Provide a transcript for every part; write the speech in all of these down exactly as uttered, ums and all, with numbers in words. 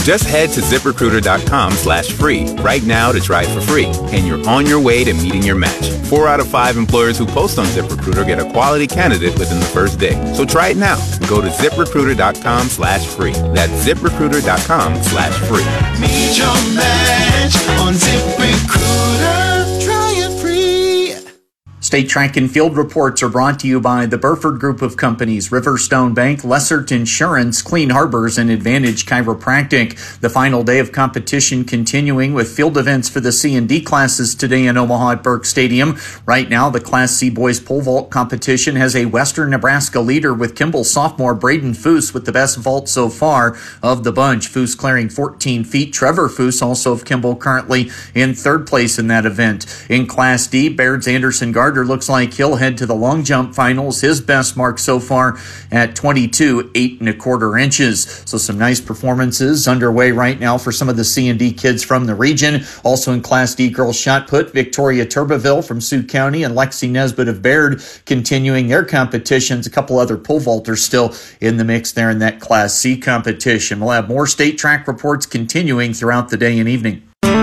Just head to ZipRecruiter.com slash free right now to try for free, and you're on your way to meeting your match. Four out of five employers who post on ZipRecruiter get a quality candidate within the first day. So try it now. Go to ZipRecruiter.com slash free. That's ZipRecruiter.com slash free. Meet your match on ZipRecruiter. Try it free. State Track and Field reports are brought to you by the Burford Group of Companies, Riverstone Bank, Lessert Insurance, Clean Harbors, and Advantage Chiropractic. The final day of competition continuing with field events for the C and D classes today in Omaha at Burke Stadium. Right now, the Class C boys pole vault competition has a Western Nebraska leader with Kimball sophomore Braden Foose with the best vault so far of the bunch. Foose clearing fourteen feet. Trevor Foose, also of Kimball, currently in third place in that event. In Class D, Baird's Anderson Gardner looks like he'll head to the long jump finals. His best mark so far at twenty-two, eight and a quarter inches. So some nice performances underway right now for some of the C and D kids from the region. Also in Class D girls shot put, Victoria Turbeville from Sioux County and Lexi Nesbitt of Baird continuing their competitions. A couple other pole vaulters still in the mix there in that Class C competition. We'll have more state track reports continuing throughout the day and evening.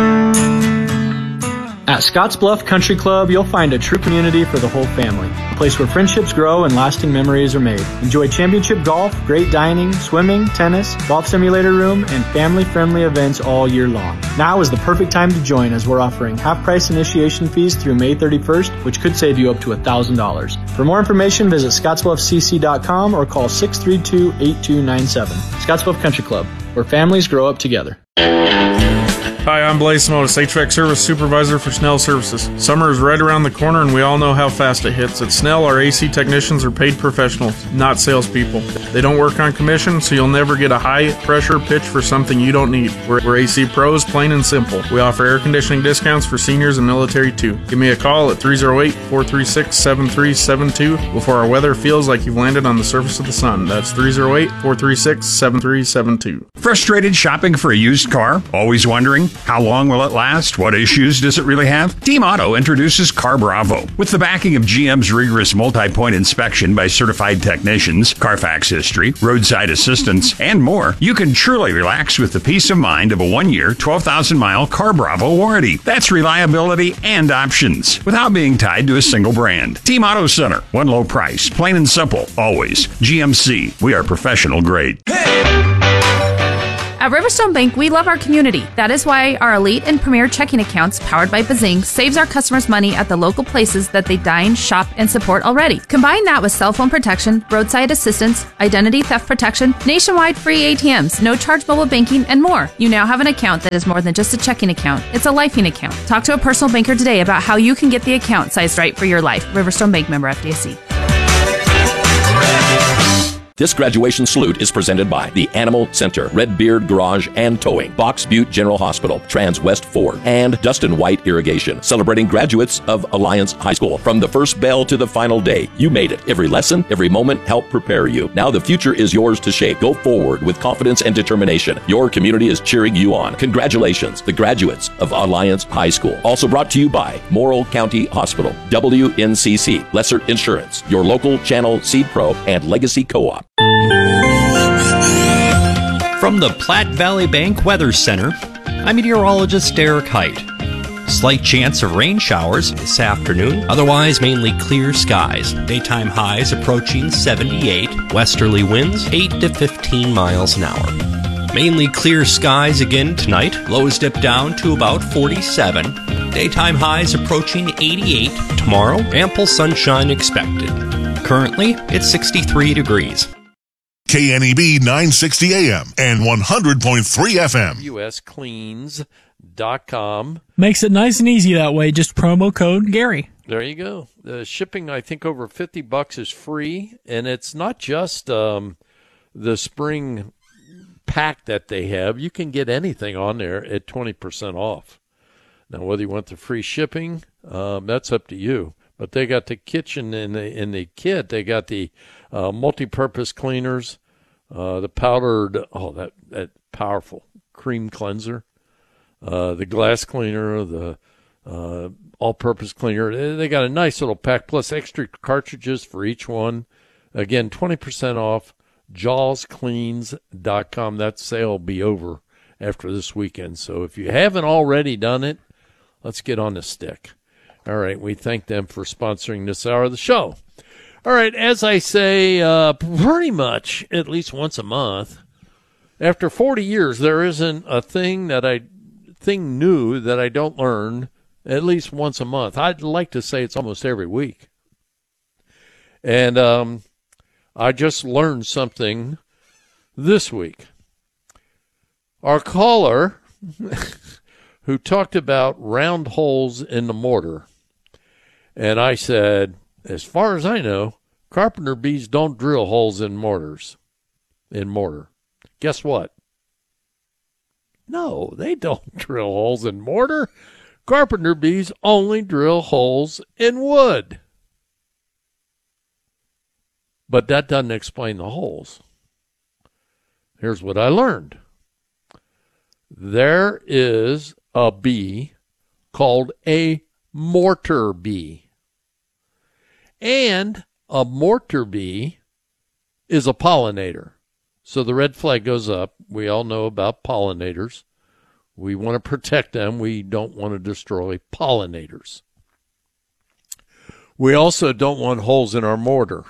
At Scottsbluff Country Club, you'll find a true community for the whole family. A place where friendships grow and lasting memories are made. Enjoy championship golf, great dining, swimming, tennis, golf simulator room, and family-friendly events all year long. Now is the perfect time to join as we're offering half-price initiation fees through May thirty-first, which could save you up to one thousand dollars. For more information, visit scottsbluff c c dot com or call six three two, eight two nine seven. Scottsbluff Country Club, where families grow up together. Hi, I'm Blaze Simotis, A TREC Service Supervisor for Snell Services. Summer is right around the corner and we all know how fast it hits. At Snell, our A C technicians are paid professionals, not salespeople. They don't work on commission, so you'll never get a high-pressure pitch for something you don't need. We're, we're A C pros, plain and simple. We offer air conditioning discounts for seniors and military too. Give me a call at three oh eight, four three six, seven three seven two before our weather feels like you've landed on the surface of the sun. That's three oh eight, four three six, seven three seven two. Frustrated shopping for a used car? Always wondering, how long will it last? What issues does it really have? Team Auto introduces Car Bravo. With the backing of G M's rigorous multi-point inspection by certified technicians, Carfax history, roadside assistance, and more, you can truly relax with the peace of mind of a one-year, twelve thousand mile Car Bravo warranty. That's reliability and options without being tied to a single brand. Team Auto Center. One low price. Plain and simple. Always. G M C. We are professional grade. At Riverstone Bank, we love our community. That is why our elite and premier checking accounts, powered by Bazing, saves our customers money at the local places that they dine, shop, and support already. Combine that with cell phone protection, roadside assistance, identity theft protection, nationwide free A T Ms, no charge mobile banking, and more. You now have an account that is more than just a checking account. It's a lifing account. Talk to a personal banker today about how you can get the account sized right for your life. Riverstone Bank, member F D I C. This graduation salute is presented by the Animal Center, Red Beard Garage and Towing, Box Butte General Hospital, Trans West Ford, and Dustin White Irrigation, celebrating graduates of Alliance High School. From the first bell to the final day, you made it. Every lesson, every moment helped prepare you. Now the future is yours to shape. Go forward with confidence and determination. Your community is cheering you on. Congratulations, the graduates of Alliance High School. Also brought to you by Morrill County Hospital, W N C C, Lessert Insurance, your local channel Seed Pro, and Legacy Co-op. From the Platte Valley Bank Weather Center, I'm meteorologist Derek Height. Slight chance of rain showers this afternoon, otherwise mainly clear skies. Daytime highs approaching seventy-eight, westerly winds eight to fifteen miles an hour. Mainly clear skies again tonight, lows dip down to about forty-seven. Daytime highs approaching eighty-eight. Tomorrow, ample sunshine expected. Currently, it's sixty-three degrees. K N E B nine sixty A M and one hundred point three F M. U S cleans dot com. Makes it nice and easy that way. Just promo code Gary. There you go. The shipping, I think, over fifty bucks is free, and it's not just um, the spring pack that they have. You can get anything on there at twenty percent off. Now, whether you want the free shipping, um, that's up to you. But they got the kitchen in the in the kit. They got the uh, multi-purpose cleaners, uh, the powdered, oh, that, that powerful cream cleanser, uh, the glass cleaner, the uh, all-purpose cleaner. They got a nice little pack, plus extra cartridges for each one. Again, twenty percent off, jaws cleans dot com. That sale will be over after this weekend. So if you haven't already done it, let's get on the stick. All right, we thank them for sponsoring this hour of the show. All right, as I say, uh, pretty much at least once a month, after forty years, there isn't a thing that I thing new that I don't learn at least once a month. I'd like to say it's almost every week. And um, I just learned something this week. Our caller, who talked about round holes in the mortar, and I said, as far as I know, carpenter bees don't drill holes in mortars, in mortar. Guess what? No, they don't drill holes in mortar. Carpenter bees only drill holes in wood. But that doesn't explain the holes. Here's what I learned. There is a bee called a mortar bee. And a mortar bee is a pollinator. So the red flag goes up. We all know about pollinators. We want to protect them. We don't want to destroy pollinators. We also don't want holes in our mortar.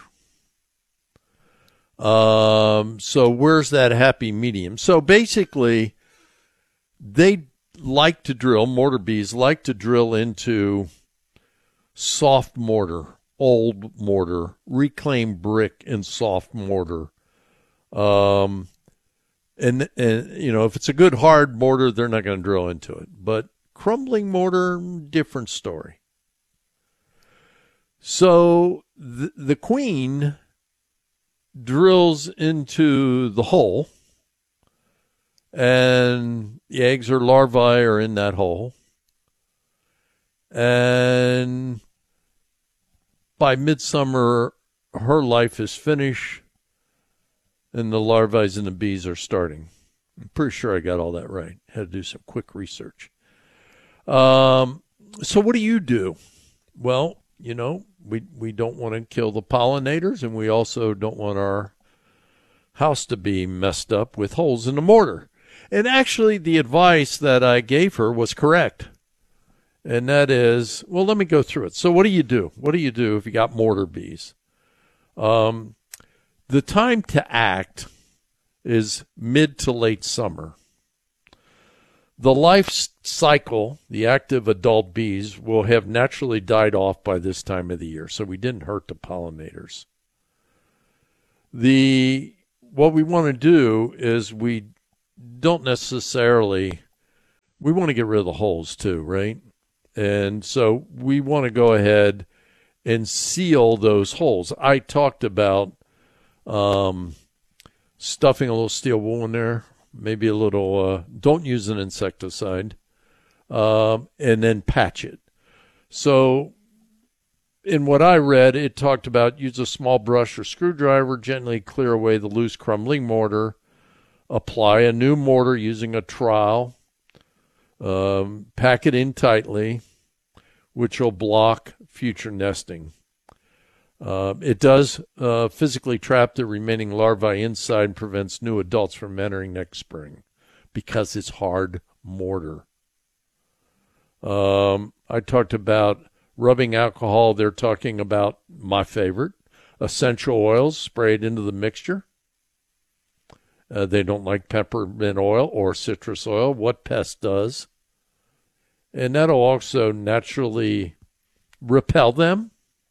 Um, so where's that happy medium? So basically, they like to drill, mortar bees like to drill into soft mortar, old mortar, reclaimed brick and soft mortar. Um, and, and, you know, if it's a good hard mortar, they're not going to drill into it. But crumbling mortar, different story. So the, the queen drills into the hole, and the eggs or larvae are in that hole. And by midsummer, her life is finished, and the larvae and the bees are starting. I'm pretty sure I got all that right. Had to do some quick research. Um, so what do you do? Well, you know, we we don't want to kill the pollinators, and we also don't want our house to be messed up with holes in the mortar. And actually, the advice that I gave her was correct. And that is, well, let me go through it. So what do you do? What do you do if you got mortar bees? Um, the time to act is mid to late summer. The life cycle, the active adult bees, will have naturally died off by this time of the year, so we didn't hurt the pollinators. The what we want to do is we don't necessarily, we want to get rid of the holes too, right? And so we want to go ahead and seal those holes. I talked about um, stuffing a little steel wool in there, maybe a little, uh, don't use an insecticide, um, and then patch it. So in what I read, it talked about use a small brush or screwdriver, gently clear away the loose crumbling mortar, apply a new mortar using a trowel, um, pack it in tightly, which will block future nesting. Uh, it does uh, physically trap the remaining larvae inside and prevents new adults from entering next spring because it's hard mortar. Um, I talked about rubbing alcohol. They're talking about my favorite, essential oils sprayed into the mixture. Uh, they don't like peppermint oil or citrus oil, what pest does. And that'll also naturally repel them.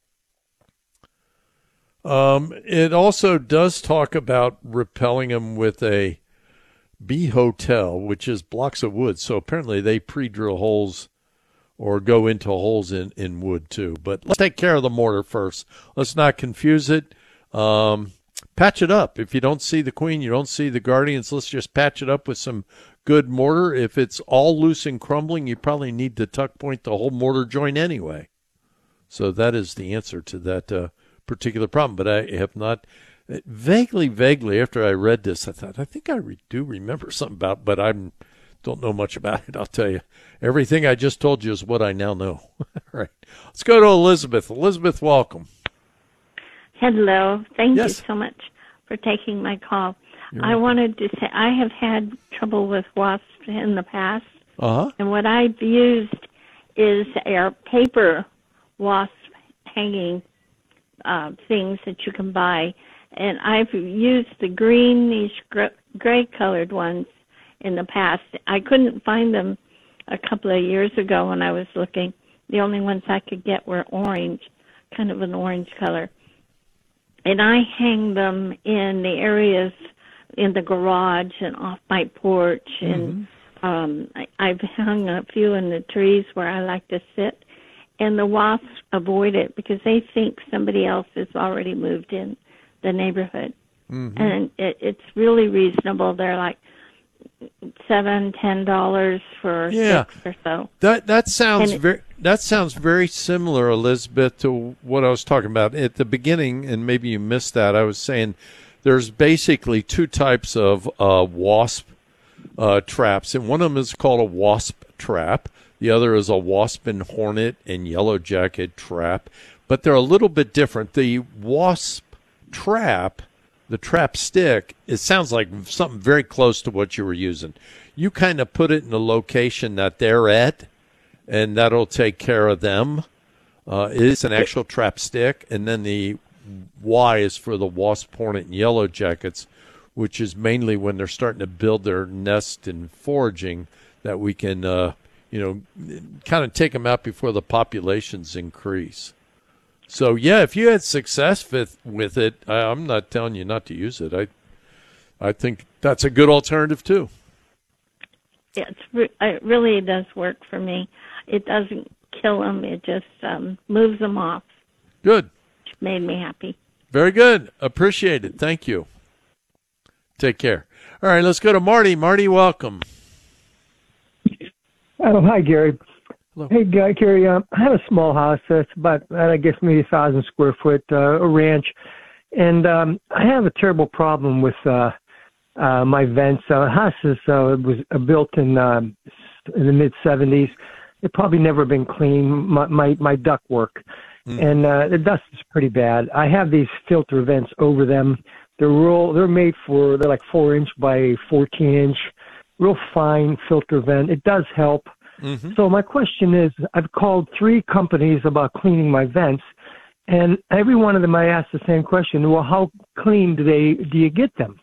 Um, it also does talk about repelling them with a bee hotel, which is blocks of wood. So apparently they pre-drill holes or go into holes in, in wood too. But let's take care of the mortar first. Let's not confuse it. Um, patch it up. If you don't see the queen, you don't see the guardians, let's just patch it up with some good mortar. If it's all loose and crumbling, you probably need to tuck point the whole mortar joint anyway. So that is the answer to that uh, particular problem. But I have not, vaguely, vaguely, after I read this, I thought, I think I re- do remember something about it, but I don't know much about it, I'll tell you. Everything I just told you is what I now know. All right. Let's go to Elizabeth. Elizabeth, welcome. Hello. Thank yes. you so much for taking my call. You're I wanted to say I have had trouble with wasps in the past, Uh-huh. and what I've used is our paper wasp hanging uh, things that you can buy, and I've used the greenish gr- gray-colored ones in the past. I couldn't find them a couple of years ago when I was looking. The only ones I could get were orange, kind of an orange color. And I hang them in the areas in the garage and off my porch, and um, I, I've hung a few in the trees where I like to sit. And the wasps avoid it because they think somebody else has already moved in the neighborhood. Mhm. And it, it's really reasonable. They're like seven, ten dollars for Yeah. six or so. That that sounds And it- very that sounds very similar, Elizabeth, to what I was talking about at the beginning, and maybe you missed that. I was saying there's basically two types of uh, wasp uh, traps, and one of them is called a wasp trap. The other is a wasp and hornet and yellow jacket trap, but they're a little bit different. The wasp trap, the trap stick, it sounds like something very close to what you were using. You kind of put it in the location that they're at, and that'll take care of them. Uh, it is an actual trap stick, and then the Y is for the wasp, hornet, and yellow jackets, which is mainly when they're starting to build their nest and foraging, that we can, uh, you know, kind of take them out before the populations increase. So, yeah, if you had success with, with it, I, I'm not telling you not to use it. I I think that's a good alternative, too. It's re- it really does work for me. It doesn't kill them. It just um, moves them off. Good. Which made me happy. Very good. Appreciate it. Thank you. Take care. All right, let's go to Marty. Marty, welcome. Oh, hi, Gary. Hello. Hey, Guy, Gary, um, I have a small house. That's about, uh, I guess, maybe a thousand square foot, uh, a ranch. And um, I have a terrible problem with uh, uh, my vents. Uh, the house is, uh, was uh, built in, um, in the mid seventies. It probably never been cleaned, my, my, my duct work. Mm. And uh, the dust is pretty bad. I have these filter vents over them. They're real, they're made for, they're like four inch by fourteen inch, real fine filter vent. It does help. Mm-hmm. So my question is, I've called three companies about cleaning my vents, and every one of them I asked the same question. Well, how clean do they do you get them?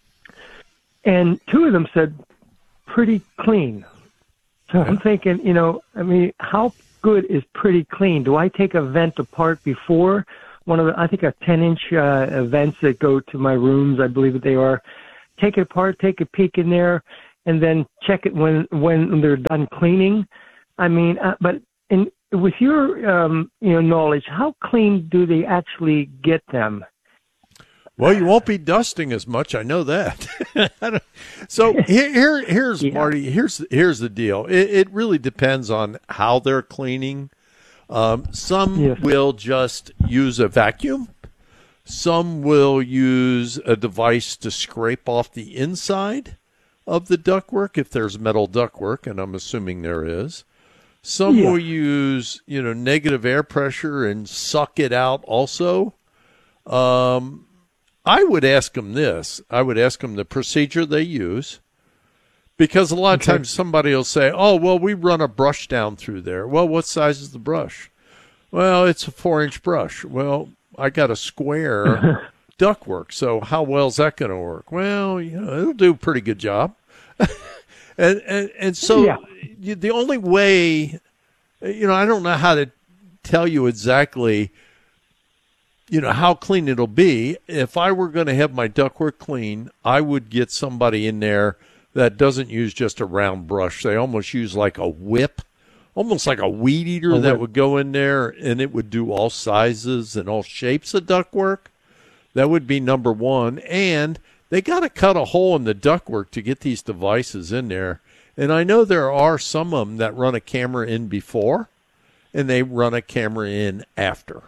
And two of them said, pretty clean. So I'm thinking, you know, I mean, how good is pretty clean? Do I take a vent apart before one of the, I think a ten inch uh, vents that go to my rooms, I believe that they are, take it apart, take a peek in there, and then check it when when they're done cleaning. I mean, uh, but in, with your um, you know knowledge, how clean do they actually get them? Well, you won't be dusting as much. I know that. So here, here here's yeah. Marty. Here's here's the deal. It, it really depends on how they're cleaning. Um, some yes. will just use a vacuum. Some will use a device to scrape off the inside of the ductwork, if there's metal ductwork, and I'm assuming there is. Some yeah. will use, you know, negative air pressure and suck it out also. Um, I would ask them this. I would ask them the procedure they use, because a lot of okay. times somebody will say, oh, well, we run a brush down through there. Well, what size is the brush? Well, it's a four-inch brush. Well, I got a square ductwork, so how well is that going to work? Well, you know, it'll do a pretty good job. and, and and so yeah. you, the only way, you know, I don't know how to tell you exactly, you know, how clean it'll be. If I were going to have my ductwork clean, I would get somebody in there that doesn't use just a round brush. They almost use like a whip, almost like a weed eater, a that whip. would go in there, and it would do all sizes and all shapes of ductwork. That would be number one. And they got to cut a hole in the ductwork to get these devices in there. And I know there are some of them that run a camera in before, and they run a camera in after.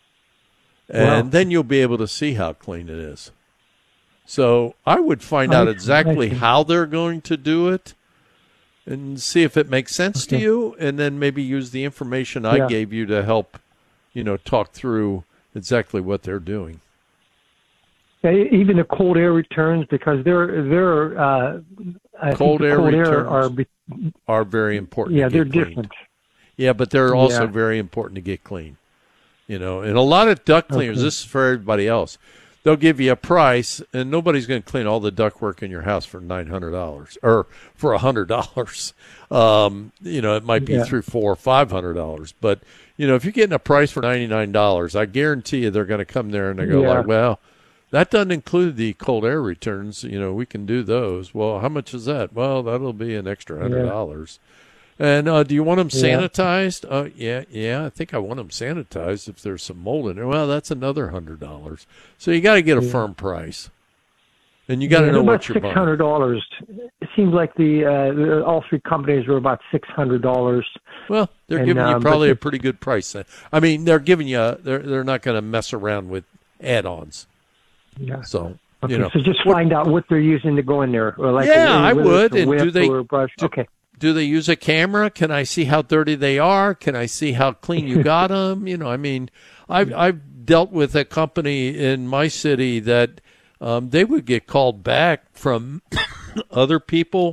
And wow. then you'll be able to see how clean it is. So I would find out exactly how they're going to do it and see if it makes sense okay. to you, and then maybe use the information I yeah. gave you to help, you know, talk through exactly what they're doing. Even the cold air returns, because they're they're uh, I cold think the air cold returns air are be- are very important. Yeah, to they're get cleaned. different. Yeah, but they're also Yeah. very important to get clean. You know, and a lot of duct cleaners. Okay. This is for everybody else. They'll give you a price, and nobody's going to clean all the ductwork in your house for nine hundred dollars or for a hundred dollars. Um, you know, it might be Yeah. through four or five hundred dollars. But you know, if you're getting a price for ninety nine dollars, I guarantee you they're going to come there and they go Yeah. like, well, that doesn't include the cold air returns. You know, we can do those. Well, how much is that? Well, that'll be an extra hundred dollars. And uh, do you want them Yeah. sanitized? Uh, yeah, yeah. I think I want them sanitized if there's some mold in there. Well, that's another hundred dollars. So you got to get a Yeah. firm price, and you got to Yeah, know about what you're six buying. hundred dollars. It seems like the, uh, the all three companies were about six hundred dollars. Well, they're And, giving you um, probably but a pretty good price. I mean, they're giving you. A, they're they're not going to mess around with add-ons. Yeah. So Okay, you know, so just find out what they're using to go in there. Or like yeah, a, I whether would. it's a And do whip they or a brush. do, Okay. do they use a camera? Can I see how dirty they are? Can I see how clean you got them? You know, I mean, I've I've dealt with a company in my city that um, they would get called back from other people,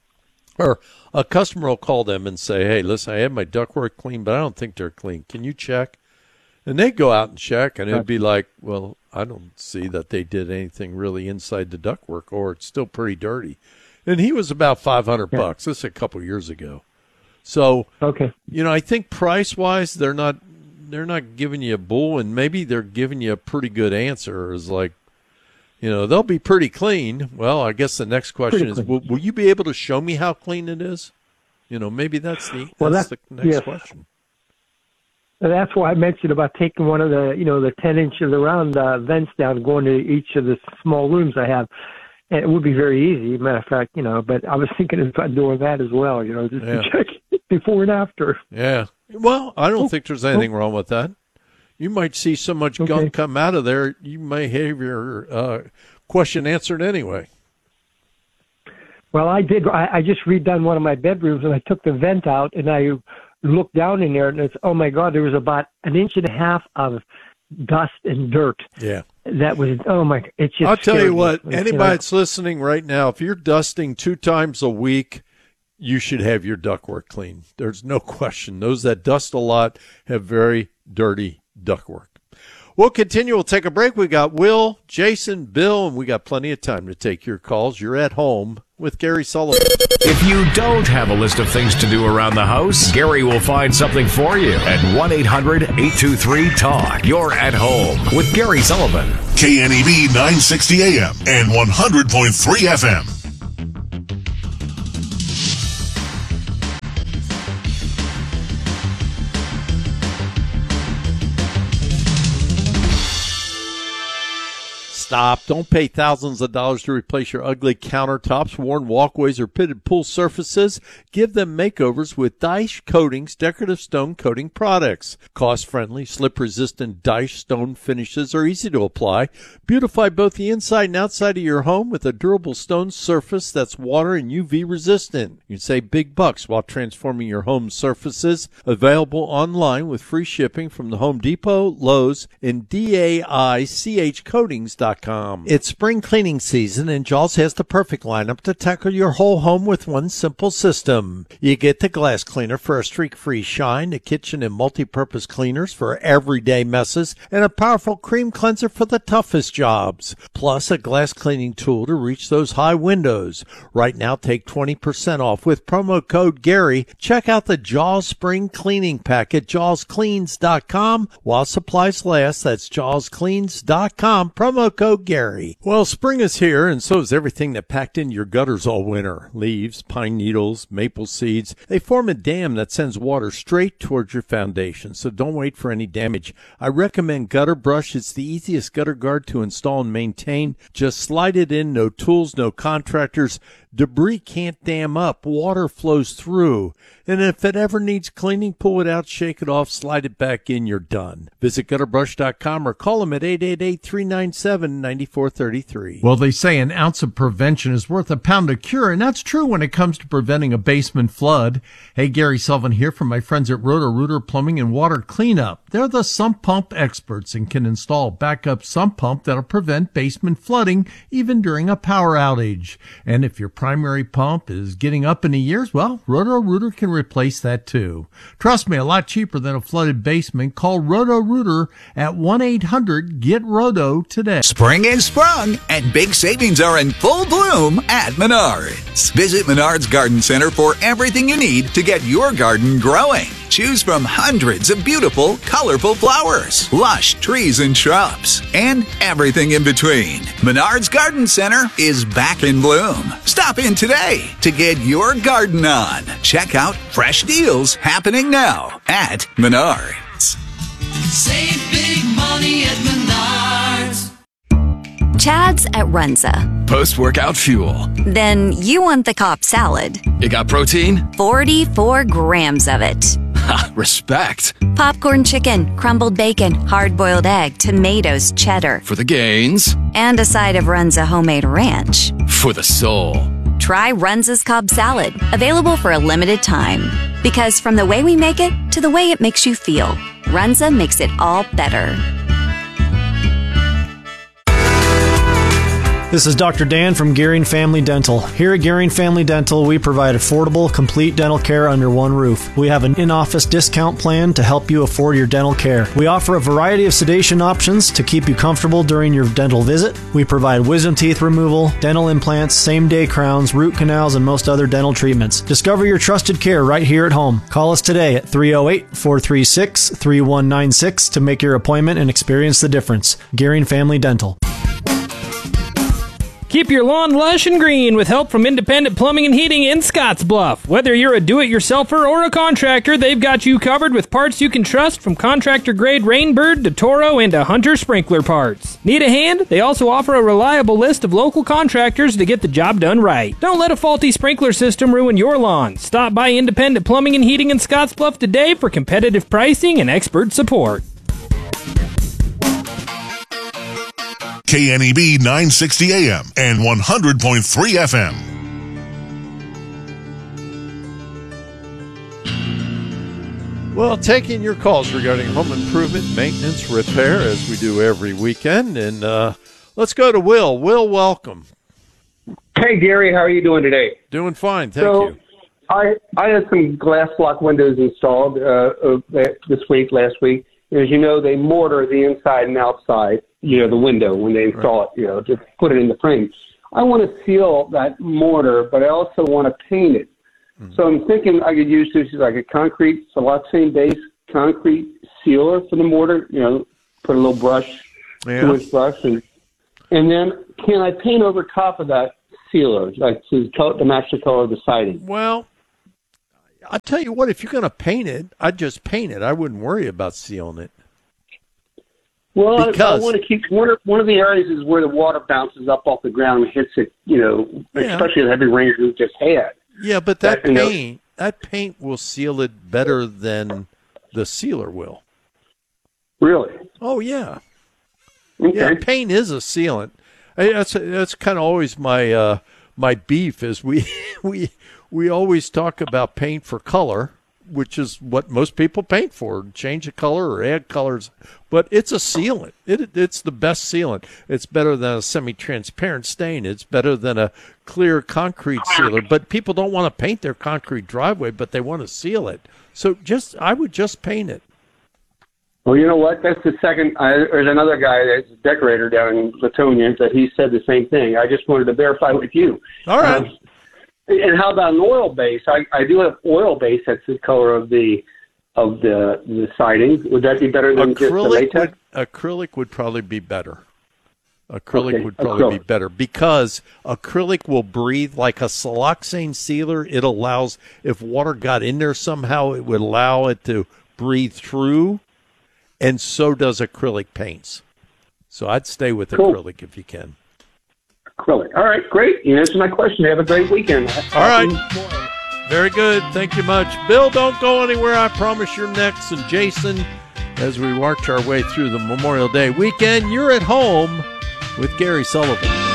or a customer will call them and say, "Hey, listen, I had my ductwork clean, but I don't think they're clean. Can you check?" And they'd go out and check, and it'd be like, well, I don't see that they did anything really inside the ductwork, or it's still pretty dirty. And he was about five hundred Yeah. bucks. This is a couple years ago. So, okay, you know, I think price wise, they're not they're not giving you a bull, and maybe they're giving you a pretty good answer. Is like, you know, they'll be pretty clean. Well, I guess the next question Pretty is, clean. will, will you be able to show me how clean it is? You know, maybe that's the Well, that's that- the next yes. question. And that's why I mentioned about taking one of the, you know, the ten inches around uh, vents down, going to each of the small rooms I have. And it would be very easy, matter of fact, you know, but I was thinking about doing that as well, you know, just Yeah. to check before and after. Yeah. Well, I don't Oh, think there's anything wrong with that. You might see so much Okay. gunk come out of there, you may have your uh, question answered anyway. Well, I did. I, I just redone one of my bedrooms, and I took the vent out, and I looked down in there, and it's, oh, my God, there was about an inch and a half of dust and dirt. Yeah. That was, oh, my, it's just I'll tell scared you me. what, You know, anybody that's listening right now, if you're dusting two times a week, you should have your ductwork clean. There's no question. Those that dust a lot have very dirty ductwork. We'll continue. We'll take a break. We got Will, Jason, Bill, and we got plenty of time to take your calls. You're at home with Gary Sullivan. If you don't have a list of things to do around the house, Gary will find something for you at one eight hundred eight two three talk. You're at home with Gary Sullivan. K N E B nine sixty A M and one hundred point three F M. Stop. Don't pay thousands of dollars to replace your ugly countertops, worn walkways, or pitted pool surfaces. Give them makeovers with Dyche Coatings decorative stone coating products. Cost-friendly, slip-resistant Dyche stone finishes are easy to apply. Beautify both the inside and outside of your home with a durable stone surface that's water and U V resistant. You can save big bucks while transforming your home surfaces. Available online with free shipping from the Home Depot, Lowe's, and D A I C H coatings dot com. It's spring cleaning season, and Jaws has the perfect lineup to tackle your whole home with one simple system. You get the glass cleaner for a streak-free shine, the kitchen and multi-purpose cleaners for everyday messes, and a powerful cream cleanser for the toughest jobs. Plus, a glass cleaning tool to reach those high windows. Right now, take twenty percent off with promo code Gary. Check out the Jaws Spring Cleaning Pack at jaws cleans dot com while supplies last. That's jaws cleans dot com. Promo code Gary. Well, spring is here, and so is everything that packed in your gutters all winter. Leaves, pine needles, maple seeds. They form a dam that sends water straight towards your foundation, so don't wait for any damage. I recommend Gutter Brush. It's the easiest gutter guard to install and maintain. Just slide it in, no tools, no contractors. Debris can't dam up. Water flows through. And if it ever needs cleaning, pull it out, shake it off, slide it back in, you're done. Visit gutter brush dot com or call them at eight eight eight, three nine seven, nine four three three. Well, they say an ounce of prevention is worth a pound of cure, and that's true when it comes to preventing a basement flood. Hey, Gary Sullivan here from my friends at Roto-Rooter Plumbing and Water Cleanup. They're the sump pump experts and can install a backup sump pump that'll prevent basement flooding even during a power outage. And if your primary pump is getting up in the years, well, Roto-Rooter can replace that too. Trust me, a lot cheaper than a flooded basement. Call Roto-Rooter at one eight hundred get roto today. Spring is sprung, and big savings are in full bloom at Menards. Visit Menards Garden Center for everything you need to get your garden growing. Choose from hundreds of beautiful, colorful flowers, lush trees and shrubs, and everything in between. Menards Garden Center is back in bloom. Stop in today to get your garden on. Check out fresh deals happening now at Menards. Save big money at Menards. Chad's at Runza. Post-workout fuel. Then you want the Cobb salad. It got protein? forty-four grams of it. Ha, respect. Popcorn chicken, crumbled bacon, hard-boiled egg, tomatoes, cheddar. For the gains. And a side of Runza homemade ranch. For the soul. Try Runza's Cobb salad, available for a limited time. Because from the way we make it to the way it makes you feel, Runza makes it all better. This is Doctor Dan from Gearing Family Dental. Here at Gearing Family Dental, we provide affordable, complete dental care under one roof. We have an in-office discount plan to help you afford your dental care. We offer a variety of sedation options to keep you comfortable during your dental visit. We provide wisdom teeth removal, dental implants, same-day crowns, root canals, and most other dental treatments. Discover your trusted care right here at home. Call us today at three oh eight, four three six, three one nine six to make your appointment and experience the difference. Gearing Family Dental. Keep your lawn lush and green with help from Independent Plumbing and Heating in Scottsbluff. Whether you're a do-it-yourselfer or a contractor, they've got you covered with parts you can trust, from contractor-grade Rainbird to Toro and to Hunter sprinkler parts. Need a hand? They also offer a reliable list of local contractors to get the job done right. Don't let a faulty sprinkler system ruin your lawn. Stop by Independent Plumbing and Heating in Scottsbluff today for competitive pricing and expert support. K N E B nine sixty A M and one hundred point three F M. Well, taking your calls regarding home improvement, maintenance, repair, as we do every weekend. And uh, let's go to Will. Will, welcome. Hey, Gary, how are you doing today? Doing fine, thank so, you. I, I had some glass block windows installed uh, uh, this week, last week. As you know, they mortar the inside and outside, you know, the window when they install right. it, you know, just put it in the frame. I want to seal that mortar, but I also want to paint it. Mm-hmm. So I'm thinking I could use this as like a concrete, siloxane base concrete sealer for the mortar, you know, put a little brush, yeah. two-inch brush, and and then can I paint over top of that sealer, like to, to match the color of the siding? Well, I'll tell you what, if you're going to paint it, I'd just paint it. I wouldn't worry about sealing it. Well, because, I, I want to keep one of, one of the areas is where the water bounces up off the ground and hits it, you know, yeah. especially the heavy rains we just had. Yeah, but that, that paint, you know, that paint will seal it better than the sealer will. Really? Oh, yeah. Okay. Yeah, paint is a sealant. I, that's that's kind of always my uh, my beef is we we we always talk about paint for color, which is what most people paint for, change the color or add colors. But it's a sealant. It, it's the best sealant. It's better than a semi-transparent stain. It's better than a clear concrete sealer. But people don't want to paint their concrete driveway, but they want to seal it. So just I would just paint it. Well, you know what? That's the second. Uh, there's another guy that's a decorator down in Latonia that he said the same thing. I just wanted to verify with you. All right. Um, and how about an oil base? I, I do have oil base that's the color of the of the the siding. Would that be better than acrylic just the latex? Would, acrylic would probably be better. Acrylic okay. would probably acrylic. be better because acrylic will breathe like a siloxane sealer. It allows, if water got in there somehow, it would allow it to breathe through, and so does acrylic paints. So I'd stay with cool. acrylic if you can. acrylic. All right, great. You answered my question. Have a great weekend. All right. Very good. Thank you much. Bill, don't go anywhere. I promise you're next. And Jason, as we march our way through the Memorial Day weekend, you're at home with Gary Sullivan.